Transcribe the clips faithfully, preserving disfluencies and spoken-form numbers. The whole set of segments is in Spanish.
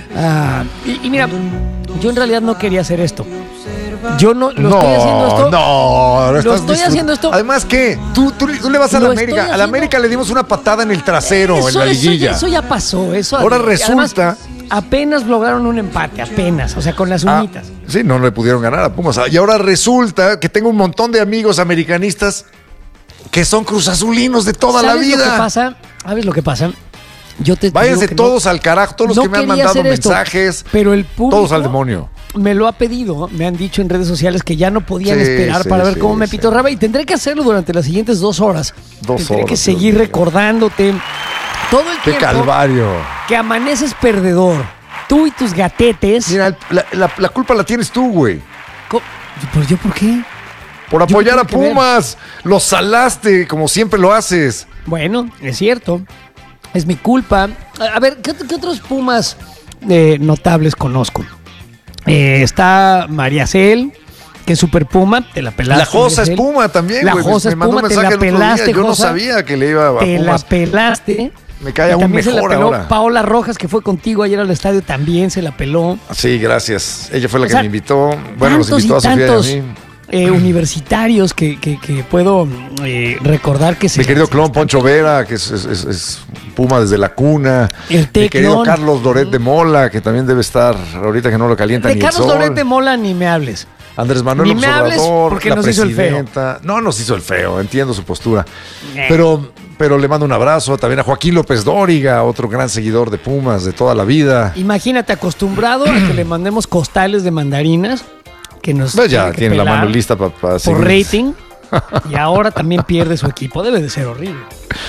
Ah, y, y mira, yo en realidad no quería hacer esto. Yo no lo no, estoy haciendo esto. No, lo estás estoy disfrut- haciendo esto. Además, ¿qué? Tú, tú, tú le vas a Lo la estoy América. A la haciendo- América le dimos una patada en el trasero Eso, en la eso, liguilla. ya, eso ya pasó. Eso, Ahora además, resulta. apenas lograron un empate, apenas. O sea, con las Ah, uñitas. sí, no le pudieron ganar a Pumas. Y ahora resulta que tengo un montón de amigos americanistas que son cruzazulinos de toda la ¿Sabes vida. lo que pasa? ¿Sabes lo que pasa? Yo te Váyanse digo que no- todos al carajo, todos los no que me han quería mandado hacer esto, mensajes, pero el público todos al demonio. me lo ha pedido, me han dicho en redes sociales que ya no podían Sí, esperar sí, para ver sí, cómo me sí. pitorraba y tendré que hacerlo durante las siguientes dos horas. Dos tendré horas, que Dios seguir mío. recordándote todo el ¡Qué tiempo calvario! que amaneces perdedor. Tú y tus gatetes. Mira, la, la- la culpa la tienes tú, güey. Co- ¿Pero yo por qué? Por Yo apoyar qué a tengo que ver. Pumas. Los salaste, como siempre lo haces. Bueno, es cierto. Es mi culpa. A, a ver, ¿qué, qué otros Pumas eh, notables conozco? Eh, está María Cel, que es super Puma, te la pelaste. La Josa es María Cel. Puma también, La güey. Josa Me es mandó un Puma, te mensaje la el otro día. pelaste, Yo no Josa. sabía que le iba a Te la Pumas. pelaste. Me cae Y aún también se la mejor peló ahora. Paola Rojas, que fue contigo ayer al estadio, también se la peló. Sí, gracias. Ella fue la O que sea, me invitó. Bueno, nos tantos invitó a y Sofía tantos y a mí. eh, universitarios que, que- que puedo eh, recordar que se... Mi querido clon Poncho Vera, que es, es- es- es Puma desde la cuna. El Mi Teclon. querido Carlos Loret de Mola, que también debe estar ahorita que no lo calienta De ni Carlos el sol. Loret de Mola ni me hables. Andrés Manuel Ni López me hables Obrador, porque la nos hizo el feo. presidenta. No, nos hizo el feo, entiendo su postura. Eh. Pero, pero le mando un abrazo también a Joaquín López Dóriga, otro gran seguidor de Pumas de toda la vida. Imagínate, acostumbrado a que le mandemos costales de mandarinas, que nos Pues ya tiene que tiene la pelar mano lista para por rating, y ahora también pierde su equipo. Debe de ser horrible.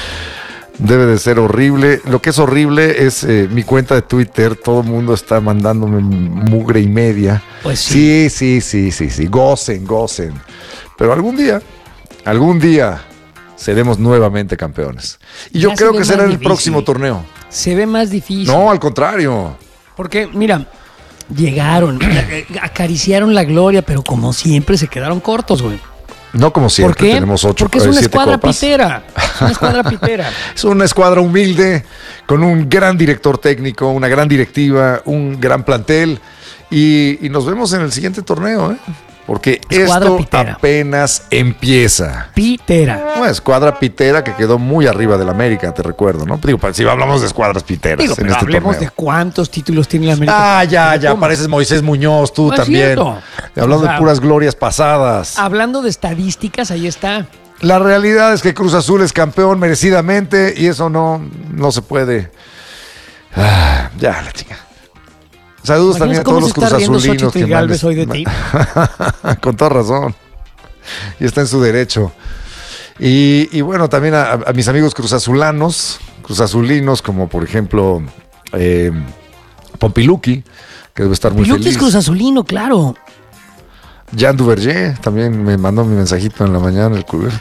Debe de ser horrible. Lo que es horrible es eh, mi cuenta de Twitter. Todo el mundo está mandándome mugre y media. Pues sí. Sí, sí, sí, sí, sí. Gocen, gocen. Pero algún día, algún día seremos nuevamente campeones. Y yo Ya se creo ve que será más en el difícil. próximo torneo. Se ve más difícil. No, al contrario. Porque, mira, llegaron, acariciaron la gloria, pero como siempre se quedaron cortos, güey. No como ¿Por siempre, qué? tenemos ocho, Porque es eh, una siete escuadra copas. pitera. Es una escuadra pitera. Es una escuadra humilde, con un gran director técnico, una gran directiva, un gran plantel. Y, y nos vemos en el siguiente torneo, ¿eh? Porque Escuadra esto pitera. apenas empieza. Pitera. Una escuadra pitera que quedó muy arriba del América, te recuerdo, ¿no? Digo, si hablamos de escuadras piteras Digo, en pero este hablemos torneo. de cuántos títulos tiene la América. Ah, ya, ya, ¿Cómo? pareces Moisés Muñoz, tú No es también. cierto. Hablando O sea, de puras glorias pasadas. Hablando de estadísticas, ahí está. La realidad es que Cruz Azul es campeón merecidamente y eso no, no se puede. Ah, ya, la chica. Saludos también a todos los ¿Cómo se está riendo cruzazulinos. Xochitl Gálvez hoy de ti? Con toda razón. Y está en su derecho. Y, y bueno, también a, a mis amigos cruzazulanos, cruzazulinos, como por ejemplo eh, Pompiluki, que debe estar muy Piluki es feliz. Cruz Azulino, claro. Jan Duverger también me mandó mi mensajito en la mañana, el culero.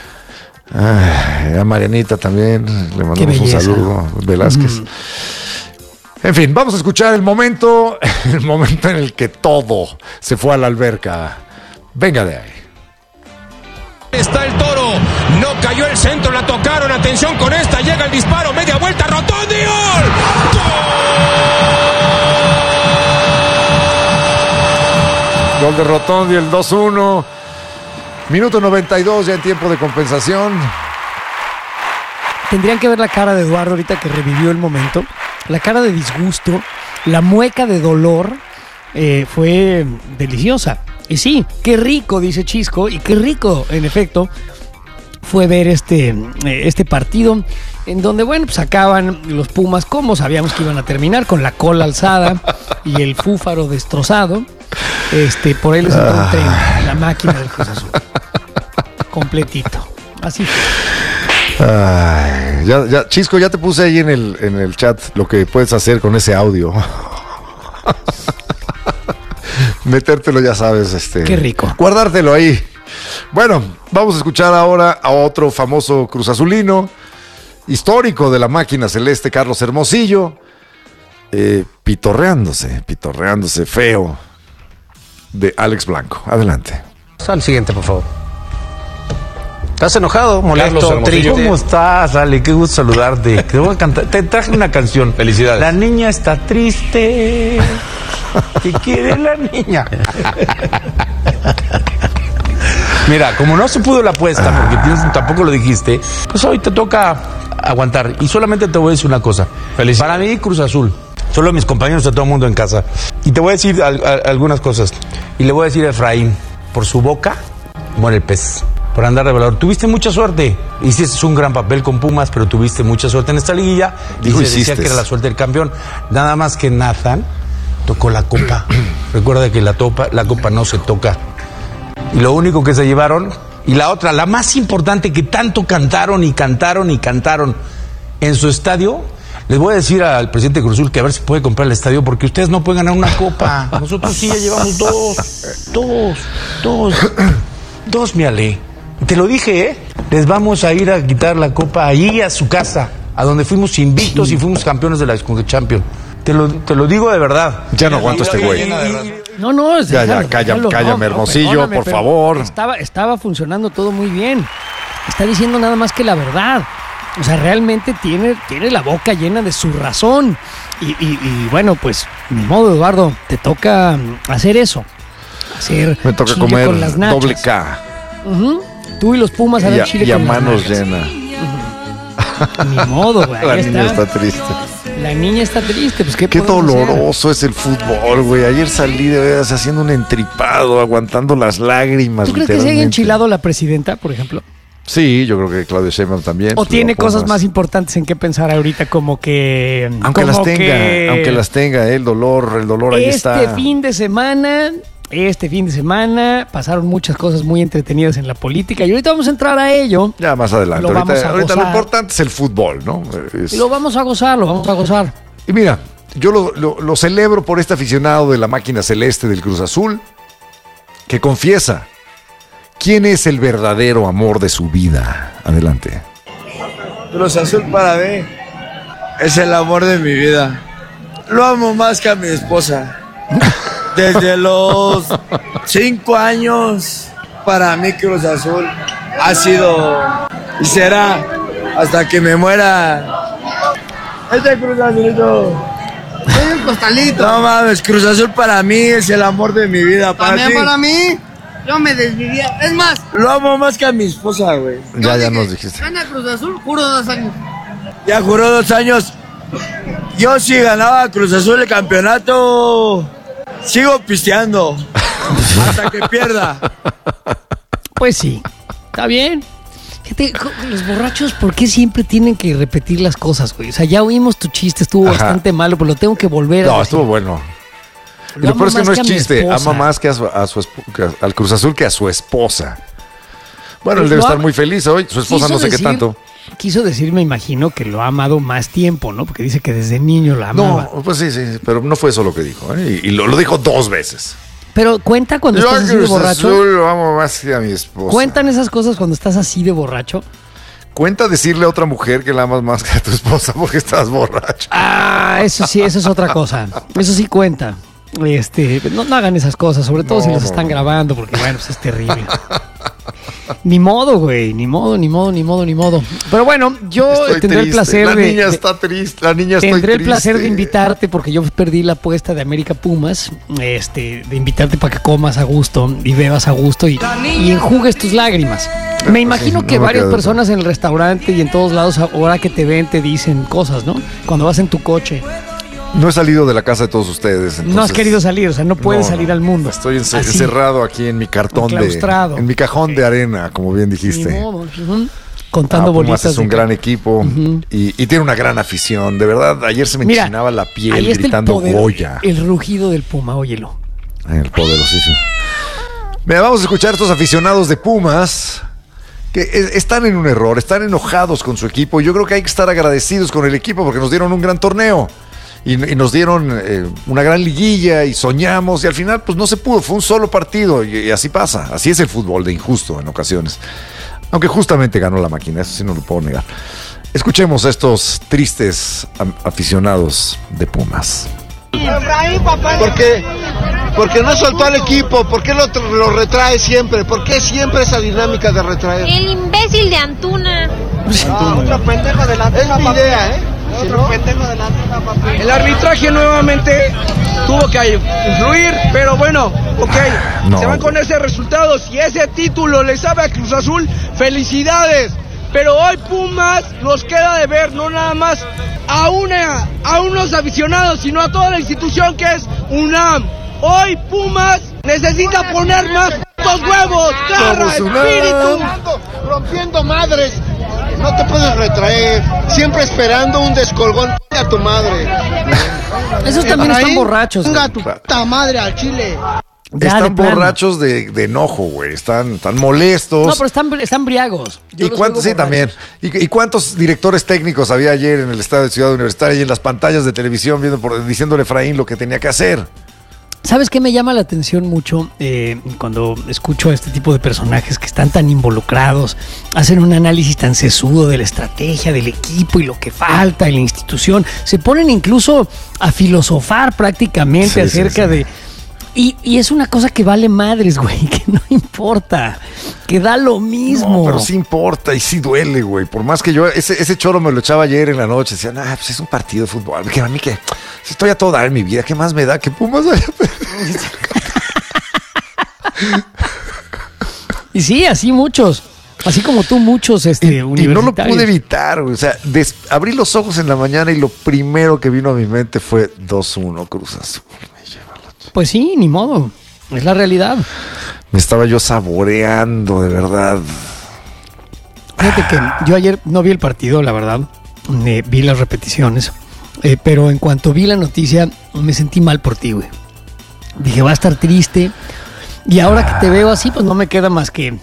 Ay, a Marianita también le mandamos un belleza. saludo, Velázquez. Mm. En fin, vamos a escuchar el momento, el momento en el que todo se fue a la alberca. Venga de ahí. Está el Toro, no cayó el centro, la tocaron, atención con esta, llega el disparo, media vuelta, Rotondi, ¡gol! ¡Gol! Gol de Rotondi, el dos uno. Minuto noventa y dos ya en tiempo de compensación. Tendrían que ver la cara de Eduardo ahorita que revivió el momento. La cara de disgusto, la mueca de dolor eh, fue deliciosa. Y sí, qué rico, dice Chisco, y qué rico, en efecto, fue ver este, eh, este partido en donde, bueno, pues acaban los Pumas como sabíamos que iban a terminar, con la cola alzada y el fúfaro destrozado. Este, por ahí les entró un tren, la máquina del Cruz Azul. Completito. Así fue. Ay, ya, ya, Chisco, ya te puse ahí en el, en el chat lo que puedes hacer con ese audio. Metértelo, ya sabes, este. Qué rico. Guardártelo ahí. Bueno, vamos a escuchar ahora a otro famoso cruzazulino, histórico de la máquina celeste, Carlos Hermosillo, eh, pitorreándose, pitorreándose feo, de Alex Blanco. Adelante. Al siguiente, por favor. ¿Estás enojado, molesto, triste? ¿Cómo estás, Ale? Qué gusto saludarte. Te voy a cantar. Te traje una canción. Felicidades. La niña está triste. ¿Qué quiere la niña? Mira, como no se pudo la apuesta, porque tienes, tampoco lo dijiste, pues hoy te toca aguantar. Y solamente te voy a decir una cosa. Feliz. Para mí, Cruz Azul. Solo a mis compañeros, a todo el mundo en casa. Y te voy a decir al, a, algunas cosas. Y le voy a decir a Efraín, por su boca muere el pez. Por andar de valor. Tuviste mucha suerte. Hiciste un gran papel con Pumas, pero tuviste mucha suerte en esta liguilla. Dijo, y se decía que era la suerte del campeón. Nada más que Nathan tocó la copa. Recuerda que la, topa, la copa no se toca. Y lo único que se llevaron, y la otra, la más importante que tanto cantaron y cantaron y cantaron en su estadio, les voy a decir al presidente Cruz Azul que a ver si puede comprar el estadio, porque ustedes no pueden ganar una copa. Nosotros sí ya llevamos dos, dos, dos, dos, mi Ale. Te lo dije, ¿eh? Les vamos a ir a quitar la copa ahí a su casa, a donde fuimos invictos y fuimos campeones de la Champions. Te lo, te lo digo de verdad. Ya no aguanto a este güey. No, no, es Ya, déjalo, ya, cállame, déjalo, cállame, no, Hermosillo, por pero favor. Estaba, estaba funcionando todo muy bien. Está diciendo nada más que la verdad. O sea, realmente tiene, tiene la boca llena de su razón. Y, y, y bueno, pues, ni modo, Eduardo, te toca hacer eso. Hacer Me toca chile comer con las nachas. doble K. Uh-huh. Tú y los Pumas a Y ver a, chile y a con las manos nachas. llenas. Ni modo, güey. La ahí niña está. está triste. La niña está triste, pues qué Qué podemos hacer? doloroso es el fútbol, güey. Ayer salí de veras haciendo un entripado, aguantando las lágrimas. ¿Tú crees que se haya literalmente. enchilado la presidenta, por ejemplo? Sí, yo creo que Claudio Sheinbaum también. ¿O tiene Pero cosas Pumas. más importantes en qué pensar ahorita, como que... Aunque como las tenga, que aunque las tenga, eh, el dolor, el dolor ahí Este está. fin de semana, este fin de semana, pasaron muchas cosas muy entretenidas en la política y ahorita vamos a entrar a ello. Ya más adelante. Lo vamos Ahorita, a ahorita lo gozar. importante es el fútbol, ¿no? Es- Y lo vamos a gozar, lo vamos a gozar. Y mira, yo lo, lo- lo celebro por este aficionado de la máquina celeste del Cruz Azul que confiesa quién es el verdadero amor de su vida. Adelante. Cruz Azul para mí es el amor de mi vida. Lo amo más que a mi esposa. Desde los cinco años, para mí Cruz Azul ha sido y será hasta que me muera. Este Cruz Azulito. Soy un costalito. No mames, Cruz Azul para mí es el amor de mi vida. Para También ti, para mí, yo me desvivía. Es más, lo amo más que a mi esposa, güey. Ya, yo ya dije, nos dijiste. Gana Cruz Azul, juro dos años. Ya juró dos años. Yo si ganaba Cruz Azul el campeonato, sigo pisteando hasta que pierda. Pues sí, está bien. Fíjate, jo- los borrachos, ¿por qué siempre tienen que repetir las cosas, güey? O sea, ya oímos tu chiste, estuvo Ajá. bastante malo, pero lo tengo que volver a No, decir. estuvo bueno. Y Lo lo peor es amo que no más es que a mi chiste. esposa. Ama más que a su, a su esp- que a- al Cruz Azul que a su esposa. Bueno, Pues él debe lo estar ama- muy feliz hoy. Su esposa Quiso no sé qué decir- tanto. Quiso decir, me imagino, que lo ha amado más tiempo, ¿no? Porque dice que desde niño la amaba. No, pues sí, sí, pero no fue eso lo que dijo. ¿eh? Y, y lo, lo dijo dos veces. Pero cuenta cuando Yo estás a así de Cruz borracho. Azul lo amo más que a mi esposa. Cuentan esas cosas cuando estás así de borracho. Cuenta decirle a otra mujer que la amas más que a tu esposa porque estás borracho. Ah, eso sí, eso es otra cosa. Eso sí cuenta. Este, no, no hagan esas cosas, sobre todo No, si las no, están no. grabando, porque bueno, pues es terrible. Ni modo, güey, ni modo, ni modo, ni modo, ni modo. Pero bueno, yo Estoy tendré el triste. placer La de, niña de- está triste. La niña estoy tendré el triste. placer de invitarte porque yo perdí la apuesta de América Pumas, este, de invitarte para que comas a gusto y bebas a gusto y, y enjugues tus lágrimas. Me imagino sí, que no me varias queda otra. personas en el restaurante y en todos lados ahora que te ven te dicen cosas, ¿no? Cuando vas en tu coche. No he salido de la casa de todos ustedes. No has entonces- querido salir, o sea, no puedes No, salir no. al mundo. Estoy ence- Así. encerrado aquí en mi cartón de. Enclaustrado. En mi cajón de arena, como bien Ni dijiste. modo, ujú. Contando Ah, Pumas bolitas. es un de- gran equipo Ujú. y, y tiene una gran afición. De verdad, ayer se me Mira, enchinaba la piel ahí está el gritando poder, Goya. el rugido del puma, óyelo. El poderosísimo. Mira, vamos a escuchar a estos aficionados de Pumas que e- están en un error, están enojados con su equipo. Y yo creo que hay que estar agradecidos con el equipo porque nos dieron un gran torneo. Y, y nos dieron eh, una gran liguilla y soñamos y al final pues no se pudo, fue un solo partido y, y así pasa, así es el fútbol de injusto en ocasiones. Aunque justamente ganó la máquina, eso sí no lo puedo negar. Escuchemos a estos tristes am- aficionados de Pumas. ¿Por qué? Porque no soltó al equipo, ¿por qué lo, lo retrae siempre? ¿Por qué siempre esa dinámica de retraer? El imbécil de Antuna. No, otro pendejo de la Antuna. Es mi idea, ¿eh? Otro pendejo de la Antuna, papi. El arbitraje nuevamente tuvo que influir, pero bueno, ok, no. Se van con ese resultado. Si ese título le sabe a Cruz Azul, felicidades. Pero hoy Pumas nos queda de ver, no nada más a, una, a unos aficionados, sino a toda la institución que es UNAM. Hoy Pumas necesita poner más dos huevos, garra, espíritu. Rompiendo madres. No te puedes retraer, siempre esperando un descolgón a tu madre. Esos también están borrachos. Venga tu puta madre al chile. Ya, están de plano. borrachos de, de enojo, güey. Están, están molestos. No, pero están, están briagos. Yo ¿Y los cuántos, sí, oigo también? borrachos. ¿Y, y cuántos directores técnicos había ayer en el estadio de Ciudad Universitaria y en las pantallas de televisión viendo por, diciéndole a Efraín lo que tenía que hacer? ¿Sabes qué me llama la atención mucho eh, cuando escucho a este tipo de personajes que están tan involucrados, hacen un análisis tan sesudo de la estrategia del equipo y lo que falta en la institución? Se ponen incluso a filosofar prácticamente Sí, acerca sí, sí. de... Y, y es una cosa que vale madres, güey, que no importa, que da lo mismo. No, pero sí importa y sí duele, güey. Por más que yo, ese, ese choro me lo echaba ayer en la noche. Decían, ah, pues es un partido de fútbol. Que a mí que si estoy a todo dar en mi vida, ¿qué más me da que Pumas haya perdido? Y sí, así muchos. Así como tú, muchos este, Y, y no lo universitarios. pude evitar, güey. O sea, des- abrí los ojos en la mañana y lo primero que vino a mi mente fue dos uno Cruz Azul. Pues sí, ni modo. Es la realidad. Me estaba yo saboreando, de verdad. Fíjate que yo ayer no vi el partido, la verdad. Eh, vi las repeticiones. Eh, pero en cuanto vi la noticia, me sentí mal por ti, güey. Dije, va a estar triste. Y ahora que te veo así, pues no me queda más que...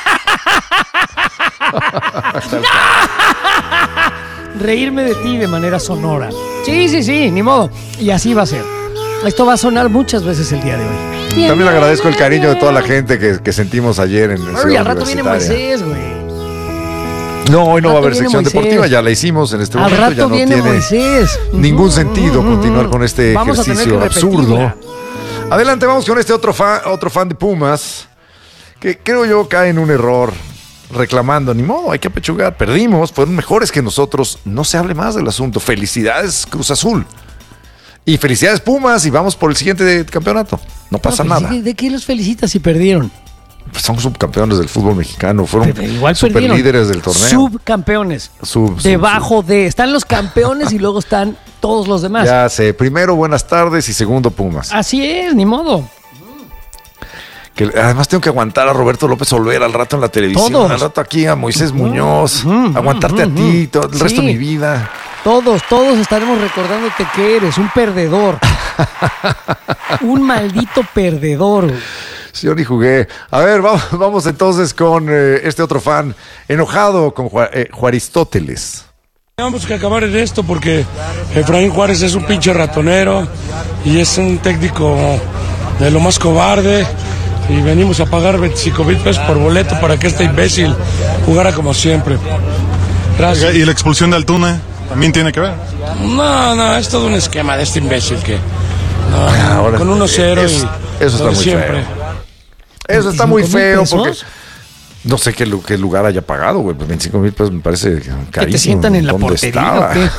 reírme de ti de manera sonora. Sí, sí, sí, ni modo. Y así va a ser. Esto va a sonar muchas veces el día de hoy. También agradezco el cariño de toda la gente que, que sentimos ayer en el Ay, al rato viene Moisés, güey. No, hoy no va a Al rato haber viene sección Moisés. deportiva, ya la hicimos en este Al momento. rato Ya no viene tiene Moisés. ningún Ujú, sentido ujú, continuar ujú. con este Vamos a tener ejercicio que absurdo. repetirla. Adelante, vamos con este otro fan, otro fan de Pumas, que creo yo cae en un error reclamando, ni modo, hay que apechugar, perdimos, fueron mejores que nosotros, no se hable más del asunto. Felicidades Cruz Azul. Y felicidades Pumas y vamos por el siguiente campeonato. No pasa No, nada. ¿de, ¿De qué los felicitas si perdieron? Pues son subcampeones del fútbol mexicano, fueron Pero igual super perdieron. líderes del torneo. Subcampeones. Sub, sub, Debajo de... Están los campeones y luego están todos los demás. Ya sé, primero buenas tardes y segundo Pumas. Así es, ni modo. Que además tengo que aguantar a Roberto López Olvera al rato en la televisión, Todos. al rato aquí a Moisés Muñoz, ujú, aguantarte ujú, a ti todo el sí. resto de mi vida. Todos, todos estaremos recordándote que eres un perdedor. Un maldito perdedor. Sí, yo ni jugué. A ver, vamos, vamos entonces con eh, este otro fan enojado con Ju- eh, Juaristóteles. Tenemos que acabar en esto porque Efraín Juárez es un pinche ratonero y es un técnico de lo más cobarde y venimos a pagar veinticinco mil pesos por boleto para que este imbécil jugara como siempre. Gracias. ¿Y la expulsión de Altuna también tiene que ver? No, no, es todo un esquema de este imbécil que no, Ahora, con uno cero eso- y eso está lo de muy siempre. feo. Eso está muy ¿veinticinco mil feo porque pesos? no sé qué, lu- qué lugar haya pagado, güey. Pues veinticinco mil pesos me parece carísimo. Que te sientan en la ¿Dónde portería estaba? o qué.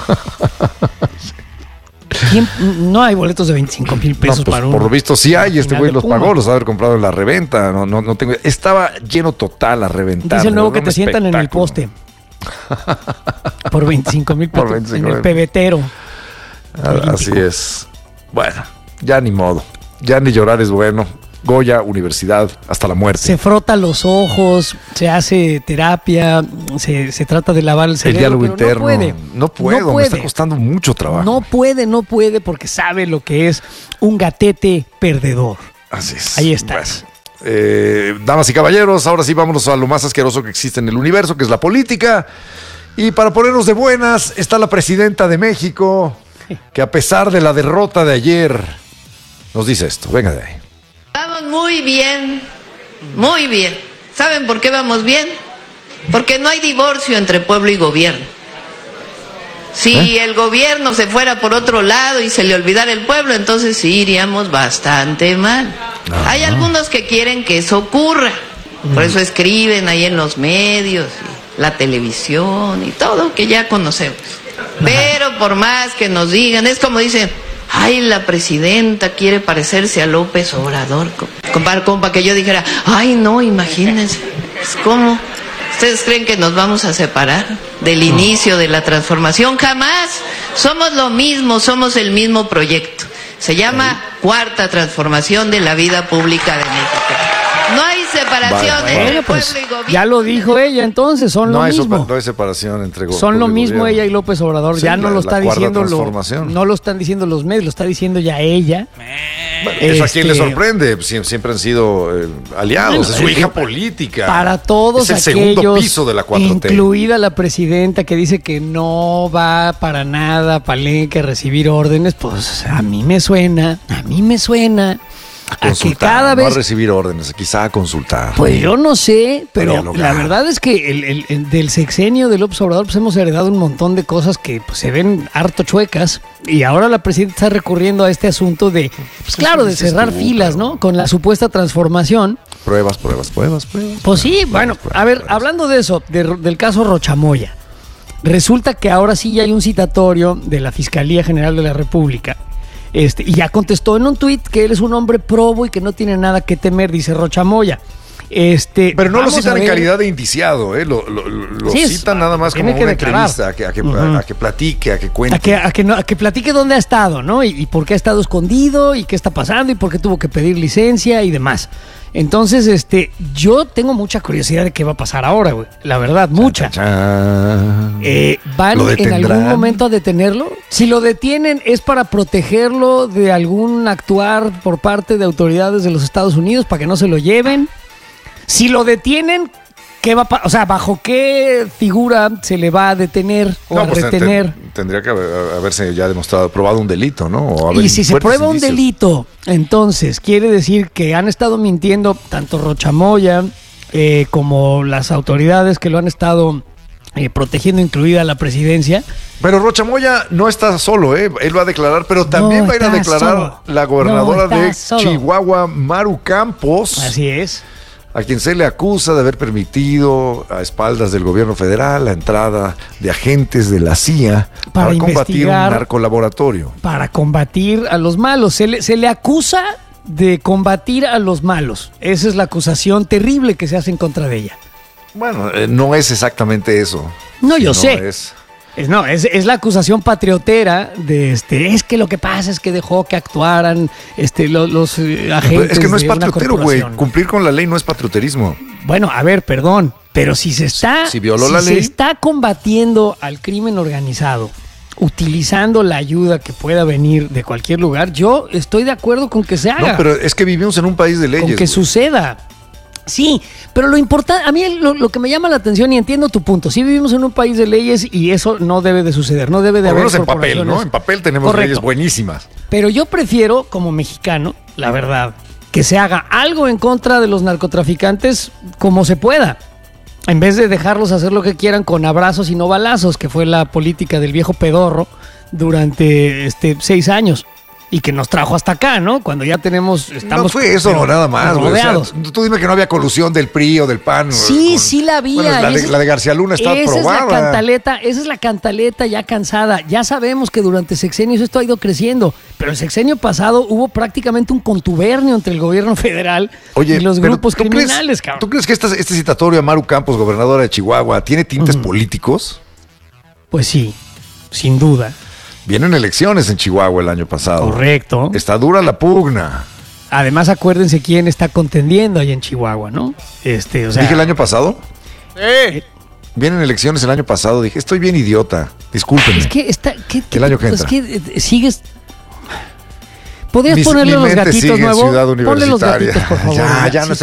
¿Quién- No hay boletos de veinticinco mil No, pesos pues, para un... por lo visto sí hay, este final güey de los Puma. pagó, los ha de haber comprado en la reventa, no, no, no tengo, estaba lleno total a reventar. Dice el nuevo era que un te sientan en el espectáculo. poste. Por veinticinco mil Por pesos. veinticinco En el mil. pebetero. Ah, Así es. Bueno, ya ni modo, ya ni llorar es bueno. Goya, universidad, hasta la muerte. Se frota los ojos, se hace terapia, se, se trata de lavar el el cerebro. diálogo pero interno. No puede. No puedo, No me puede. está costando mucho trabajo. No puede, no puede, porque sabe lo que es un gatete perdedor. Así es. Ahí estás. Bueno, eh, damas y caballeros, ahora sí vámonos a lo más asqueroso que existe en el universo, que es la política. Y para ponernos de buenas, está la presidenta de México, que a pesar de la derrota de ayer, nos dice esto. Venga de ahí. Vamos muy bien, muy bien. ¿Saben por qué vamos bien? Porque no hay divorcio entre pueblo y gobierno. Si ¿Eh? el gobierno se fuera por otro lado y se le olvidara el pueblo, entonces sí iríamos bastante mal. Ajá. Hay algunos que quieren que eso ocurra, por eso escriben ahí en los medios, y la televisión y todo que ya conocemos. Pero por más que nos digan, es como dicen, ay, la presidenta quiere parecerse a López Obrador. Compa, compa, que yo dijera, ay, no, imagínense, es como... ¿Ustedes creen que nos vamos a separar del inicio de la transformación? Jamás. Somos lo mismo, somos el mismo proyecto. Se llama Cuarta Transformación de la Vida Pública de México. No hay separación Vale, entre Bueno, pueblo pues y gobierno. ya lo dijo ella, entonces son No lo hay, mismo. sopa- no hay separación entre go- Son lo pueblo y mismo gobierno. ella y López Obrador. Sí, ya no la- lo la está cuarta diciendo lo, transformación. no lo están diciendo los medios, lo está diciendo ya ella. Bueno, ¿eso a quién le Este, sorprende? Sie- Siempre han sido eh, aliados, Bueno, es su eh, hija política. Para todos es el aquellos, segundo piso de la cuatro T. incluida la presidenta que dice que no va para nada a Palenque a recibir órdenes, pues a mí me suena, a mí me suena a que Consultar, cada no a vez... recibir órdenes, quizá a consultar. Pues yo no sé, pero dialogar. la verdad es que el, el- el- del sexenio de López Obrador pues hemos heredado un montón de cosas que pues, se ven harto chuecas y ahora la presidenta está recurriendo a este asunto de, pues claro, de dices cerrar tú, filas, ¿no? Con la supuesta transformación. Pruebas, pruebas, pruebas, pruebas. Pues sí, bueno, pruebas, a ver, pruebas. hablando de eso, de- del caso Rochamoya, resulta que ahora sí ya hay un citatorio de la Fiscalía General de la República. Este, y ya contestó en un tuit que él es un hombre probo y que no tiene nada que temer, dice Rochamoya. Este, Pero no lo vamos a citan en ver- calidad de indiciado, ¿eh? Lo, lo- lo Sí, es- citan nada más tiene como que una declarar. entrevista, a que, a, que, Ujú. a que platique, a que cuente. A que, a, que no- a que platique dónde ha estado, ¿no? Y, y por qué ha estado escondido y qué está pasando y por qué tuvo que pedir licencia y demás. Entonces, este, yo tengo mucha curiosidad de qué va a pasar ahora, güey. La verdad, mucha. Chan. Eh, ¿Van ¿Lo en detendrán? algún momento a detenerlo? Si lo detienen, ¿es para protegerlo de algún actuar por parte de autoridades de los Estados Unidos para que no se lo lleven? Si lo detienen, ¿qué va a pa- o sea, ¿bajo qué figura se le va a detener o No, a pues, retener? ten- tendría que haber- haberse ya demostrado, probado un delito, ¿no? O haber Y si se fuertes prueba un indicios. delito, entonces quiere decir que han estado mintiendo tanto Rochamoya eh, como las autoridades que lo han estado eh, protegiendo, incluida la presidencia. Pero Rocha Moya no está solo, ¿eh? Él va a declarar, pero también No va a ir a está declarar solo. la gobernadora No está de solo. Chihuahua, Maru Campos. Así es. A quien se le acusa de haber permitido a espaldas del gobierno federal la entrada de agentes de la C I A para, Para combatir un investigar- narcolaboratorio. Para combatir a los malos. Se le, se le acusa de combatir a los malos. Esa es la acusación terrible que se hace en contra de ella. Bueno, eh, no es exactamente eso. No, yo No sé. es- Es, no, es, es la acusación patriotera de este. Es que lo que pasa es que dejó que actuaran este, lo- los, eh, agentes. Es que no es de una patriotero, güey. corporación. Cumplir con la ley no es patrioterismo. Bueno, a ver, perdón, pero si se está, Si violó si la se ley. está combatiendo al crimen organizado, utilizando la ayuda que pueda venir de cualquier lugar, yo estoy de acuerdo con que se haga, No, pero es que vivimos en un país de leyes. con que güey. suceda. Sí, pero lo importante, a mí lo, lo que me llama la atención, y entiendo tu punto, sí vivimos en un país de leyes y eso no debe de suceder, no debe de Por lo haber menos en papel, corporaciones. ¿no? En papel tenemos Correcto. leyes buenísimas. Pero yo prefiero, como mexicano, la verdad, que se haga algo en contra de los narcotraficantes como se pueda. En vez de dejarlos hacer lo que quieran con abrazos y no balazos, que fue la política del viejo pedorro durante este seis años. Y que nos trajo hasta acá, ¿no? Cuando ya tenemos, estamos no fue eso pero, nada más, güey. O sea, rodeados. tú tú dime que no había colusión del P R I o del P A N. Sí, con- sí la había. Bueno, la, y de, esa- la de García Luna está esa aprobada. es la cantaleta, esa es la cantaleta ya cansada. Ya sabemos que durante sexenios esto ha ido creciendo, pero el sexenio pasado hubo prácticamente un contubernio entre el gobierno federal Oye, y los pero grupos ¿tú crees- criminales, cabrón. ¿Tú crees que esta- este citatorio a Maru Campos, gobernadora de Chihuahua, tiene tintes políticos? Pues sí, sin duda. Vienen elecciones en Chihuahua el año pasado. Correcto. Está dura la pugna. Además, acuérdense quién está contendiendo ahí en Chihuahua, ¿no? Este, o sea, ¿Dije el año pasado? Sí. Vienen elecciones el año pasado. Dije, estoy bien idiota. Discúlpenme. Es que está. ¿qué- qué- El año que Es entra. que eh, sigues. ¿Podrías Mi- ponerle mi los mente gatitos sigue en nuevo? Ciudad Ponle los Universitaria. gatitos, por favor. Ya, ya no Sí, estoy